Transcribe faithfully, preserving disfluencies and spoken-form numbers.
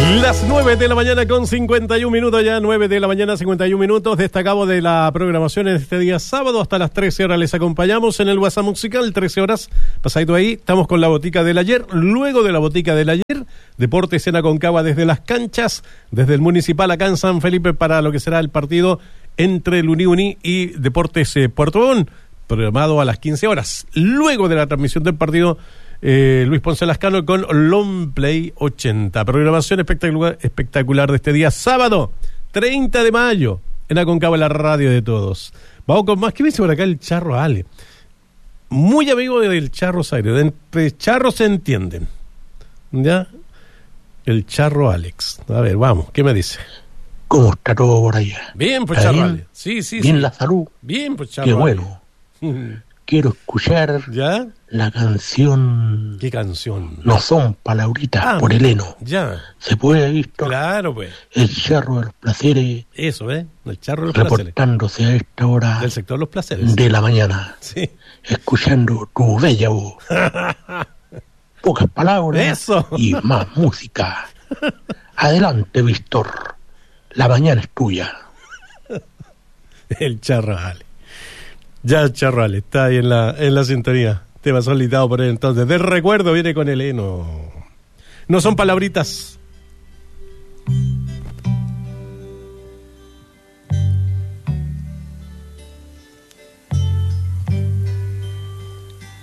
Las nueve de la mañana con cincuenta y un minutos ya, nueve de la mañana cincuenta y un minutos, destacamos de la programación en este día sábado, hasta las trece horas les acompañamos en el WhatsApp musical, trece horas, pasadito ahí, estamos con la botica del ayer, luego de la botica del ayer, Deportes en Aconcagua desde las canchas, desde el municipal acá en San Felipe para lo que será el partido entre el Uni Uni y Deportes eh, Puerto Montt, programado a las quince horas, luego de la transmisión del partido. Eh, Luis Ponce Lascano con Long Play ochenta. Programación espectacular, espectacular de este día sábado treinta de mayo en Aconcagua, la radio de todos. Vamos con más. ¿Qué me dice por acá el Charro Ale? Muy amigo del Charro Zaire. Entre charros se entienden. ¿Ya? El Charro Alex. A ver, vamos. ¿Qué me dice? ¿Cómo está todo por allá? Bien, pues Charro Ale. Sí, sí, bien sí. La salud. Bien, pues Charro Qué Ale. bueno. Quiero escuchar ¿Ya? la canción. ¿Qué canción? No son palabritas, Ah, por Heleno. Ya. Se puede visto Claro, pues. el Charro de los Placeres Eso, ¿eh? El Charro de los Placeres. reportándose a esta hora Del sector de los placeres. de la mañana, Sí. escuchando tu bella voz. Pocas palabras Eso. y más música. Adelante, Víctor. La mañana es tuya. El Charro Ale. Ya el Charro Ale está ahí en la, en la sintonía. Tema solicitado por él entonces. Del recuerdo viene con el heno. No son palabritas